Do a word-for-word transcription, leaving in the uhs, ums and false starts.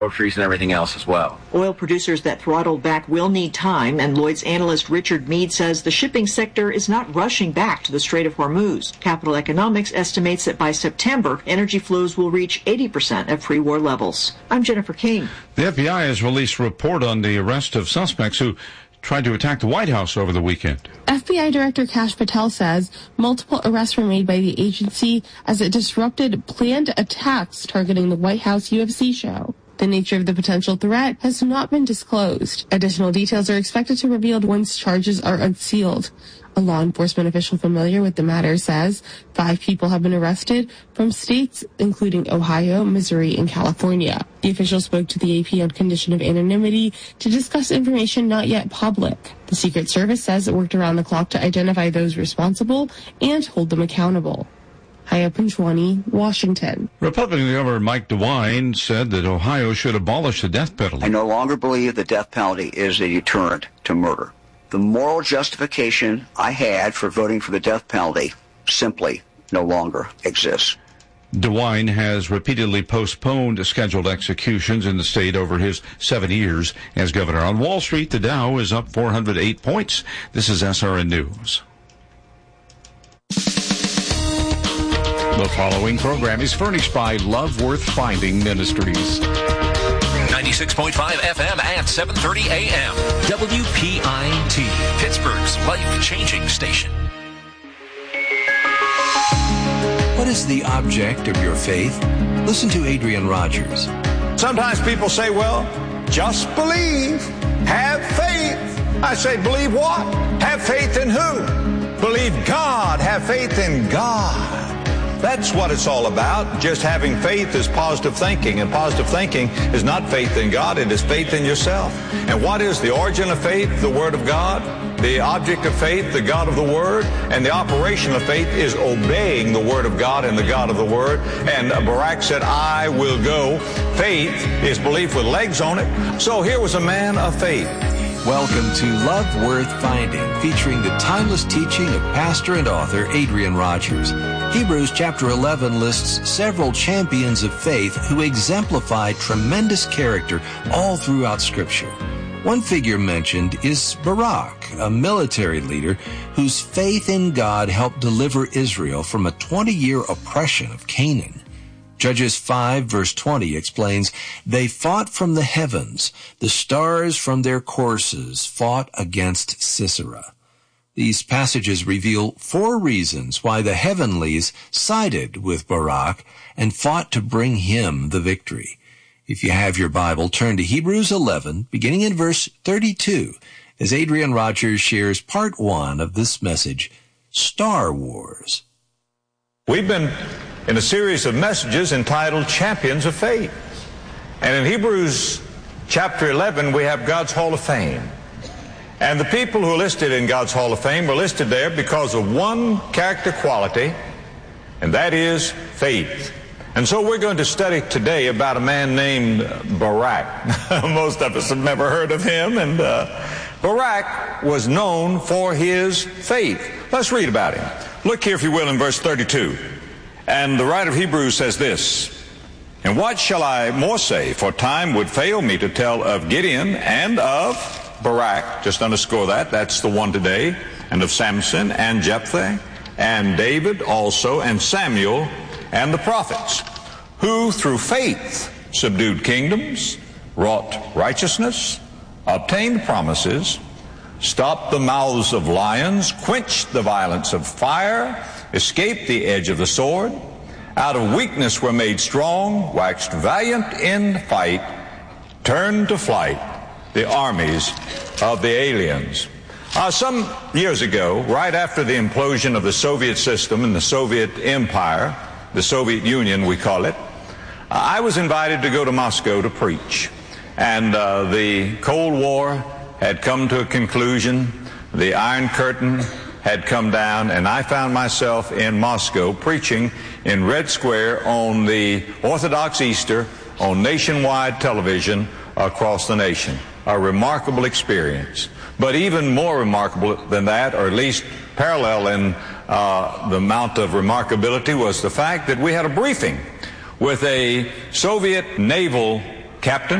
groceries and everything else as well. Oil producers that throttled back will need time, and Lloyd's analyst Richard Meade says the shipping sector is not rushing back to the Strait of Hormuz. Capital Economics estimates that by September, energy flows will reach eighty percent of pre-war levels. I'm Jennifer King. The F B I has released a report on the arrest of suspects who tried to attack the White House over the weekend. F B I Director Kash Patel says multiple arrests were made by the agency as it disrupted planned attacks targeting the White House U F C show. The nature of the potential threat has not been disclosed. Additional details are expected to be revealed once charges are unsealed. A law enforcement official familiar with the matter says five people have been arrested from states including Ohio, Missouri, and California. The official spoke to the A P on condition of anonymity to discuss information not yet public. The Secret Service says it worked around the clock to identify those responsible and hold them accountable. Haya Panchwani, Washington. Republican Governor Mike DeWine said that Ohio should abolish the death penalty. I no longer believe the death penalty is a deterrent to murder. The moral justification I had for voting for the death penalty simply no longer exists. DeWine has repeatedly postponed scheduled executions in the state over his seven years as governor. On Wall Street, the Dow is up four hundred eight points. This is S R N News. The following program is furnished by Love Worth Finding Ministries. ninety-six point five F M at seven thirty A M. W P I T, Pittsburgh's life-changing station. What is the object of your faith? Listen to Adrian Rogers. Sometimes people say, well, just believe. Have faith. I say, believe what? Have faith in who? Believe God. Have faith in God. That's what it's all about. Just having faith is positive thinking, and positive thinking is not faith in God, it is faith in yourself. And what is the origin of faith? The Word of God. The object of faith, the God of the Word. And the operation of faith is obeying the Word of God and the God of the Word. And Barak said, I will go. Faith is belief with legs on it. So here was a man of faith. Welcome to Love Worth Finding, featuring the timeless teaching of pastor and author Adrian Rogers. Hebrews chapter eleven lists several champions of faith who exemplify tremendous character all throughout Scripture. One figure mentioned is Barak, a military leader whose faith in God helped deliver Israel from a twenty-year oppression of Canaan. Judges five verse twenty explains, they fought from the heavens, the stars from their courses fought against Sisera. These passages reveal four reasons why the heavenlies sided with Barak and fought to bring him the victory. If you have your Bible, turn to Hebrews eleven, beginning in verse thirty-two, as Adrian Rogers shares part one of this message, Star Wars. We've been in a series of messages entitled Champions of Faith. And in Hebrews chapter eleven, we have God's Hall of Fame. And the people who are listed in God's Hall of Fame were listed there because of one character quality, and that is faith. And so we're going to study today about a man named Barak. Most of us have never heard of him, and uh, Barak was known for his faith. Let's read about him. Look here, if you will, in verse thirty-two. And the writer of Hebrews says this, and what shall I more say, for time would fail me to tell of Gideon and of Barak, just underscore that, that's the one today, and of Samson and Jephthah and David also and Samuel and the prophets, who through faith subdued kingdoms, wrought righteousness, obtained promises, stopped the mouths of lions, quenched the violence of fire, escaped the edge of the sword, out of weakness were made strong, waxed valiant in fight, turned to flight the armies of the aliens. Uh, some years ago, right after the implosion of the Soviet system and the Soviet Empire, the Soviet Union we call it, I was invited to go to Moscow to preach. And uh, the Cold War had come to a conclusion, the Iron Curtain had come down, and I found myself in Moscow preaching in Red Square on the Orthodox Easter on nationwide television across the nation. A remarkable experience. But even more remarkable than that, or at least parallel in uh, the amount of remarkability, was the fact that we had a briefing with a Soviet naval Captain,